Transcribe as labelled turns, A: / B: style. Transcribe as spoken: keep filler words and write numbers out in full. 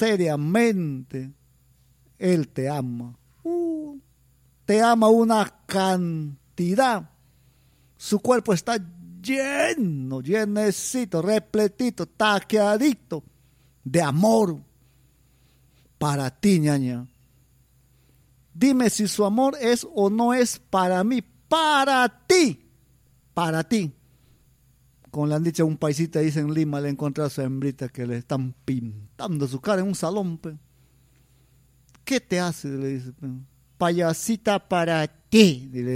A: seriamente, él te ama. Uh, te ama una cantidad. Su cuerpo está lleno, llenecito, repletito, taqueadito de amor para ti, ñaña. Dime si su amor es o no es para mí, para ti, para ti. Como le han dicho a un paisita, dice en Lima, le encontró a su hembrita que le están pintando su cara en un salón. Pe. ¿Qué te hace? Le dice, pe. Payasita para ti.